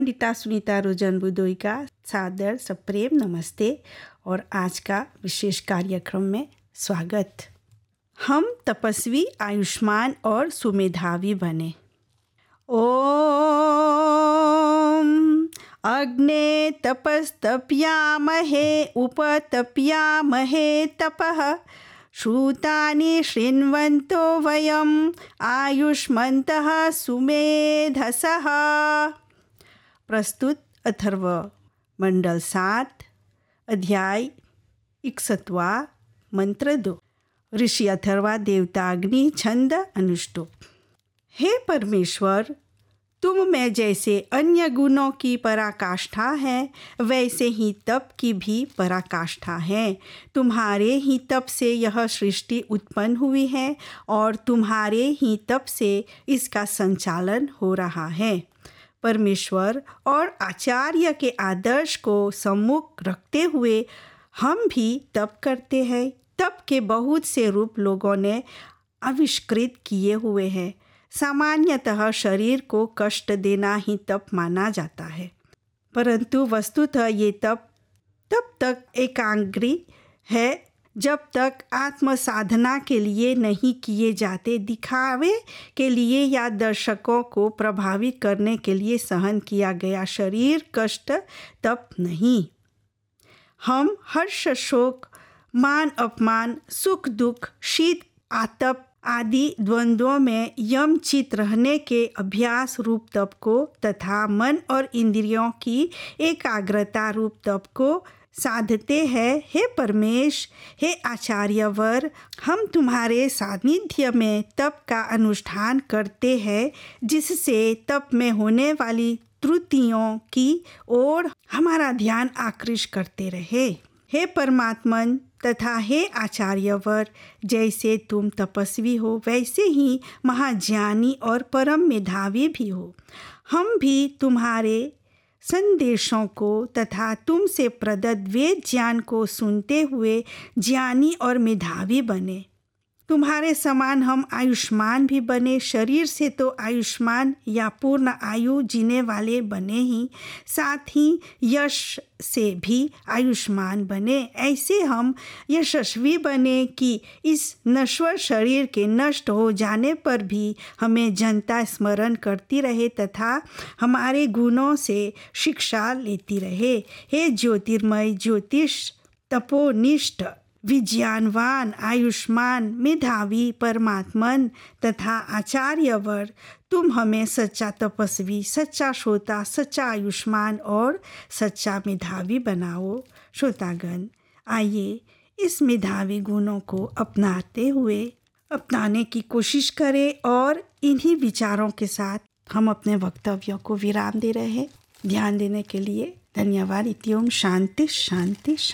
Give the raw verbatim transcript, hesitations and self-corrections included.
पंडिता सुनीता रोजन बुदोई का सादर सप्रेम नमस्ते और आज का विशेष कार्यक्रम में स्वागत। हम तपस्वी, आयुष्मान और सुमेधावी बने। ओम अग्ने तपस्तप्यामहे उपतप्यामहे तपः श्रुतानि शृण्वन्तो वयम् आयुष्मन्तः सुमेधसः। प्रस्तुत अथर्व मंडल सात अध्याय इकसठवा मंत्र दो। ऋषि अथर्वा देवता अग्नि छंद अनुष्टुप। हे परमेश्वर, तुम में जैसे अन्य गुणों की पराकाष्ठा है वैसे ही तप की भी पराकाष्ठा है। तुम्हारे ही तप से यह सृष्टि उत्पन्न हुई है और तुम्हारे ही तप से इसका संचालन हो रहा है। परमेश्वर और आचार्य के आदर्श को सम्मुख रखते हुए हम भी तप करते हैं। तप के बहुत से रूप लोगों ने आविष्कृत किए हुए हैं। सामान्यतः शरीर को कष्ट देना ही तप माना जाता है, परंतु वस्तुतः ये तप तब तक एकाग्री है जब तक आत्म साधना के लिए नहीं किए जाते, दिखावे के लिए या दर्शकों को प्रभावित करने के लिए सहन किया गया शरीर कष्ट तप नहीं। हम हर्ष शोक, मान अपमान, सुख दुख, शीत आतप आदि द्वंद्वों में यम चित रहने के अभ्यास रूप तप को तथा मन और इंद्रियों की एकाग्रता रूप तप को साधते हैं। हे परमेश, हे आचार्यवर, हम तुम्हारे सानिध्य में तप का अनुष्ठान करते हैं, जिससे तप में होने वाली त्रुटियों की ओर हमारा ध्यान आकृष्ट करते रहे। हे परमात्मन तथा हे आचार्यवर, जैसे तुम तपस्वी हो वैसे ही महाज्ञानी और परम मेधावी भी हो। हम भी तुम्हारे संदेशों को तथा तुमसे प्रदत्त वेद ज्ञान को सुनते हुए ज्ञानी और मेधावी बने। तुम्हारे समान हम आयुष्मान भी बने। शरीर से तो आयुष्मान या पूर्ण आयु जीने वाले बने ही, साथ ही यश से भी आयुष्मान बने। ऐसे हम यशस्वी बने कि इस नश्वर शरीर के नष्ट हो जाने पर भी हमें जनता स्मरण करती रहे तथा हमारे गुणों से शिक्षा लेती रहे। हे ज्योतिर्मय, ज्योतिष, तपोनिष्ठ, विज्ञानवान, आयुष्मान, मेधावी परमात्मन तथा आचार्यवर, तुम हमें सच्चा तपस्वी, सच्चा श्रोता, सच्चा आयुष्मान और सच्चा मेधावी बनाओ। श्रोतागण, आइए इस मेधावी गुणों को अपनाते हुए अपनाने की कोशिश करें और इन्हीं विचारों के साथ हम अपने वक्तव्यों को विराम दे रहे हैं। ध्यान देने के लिए धन्यवाद। इति ओम शांति शांति।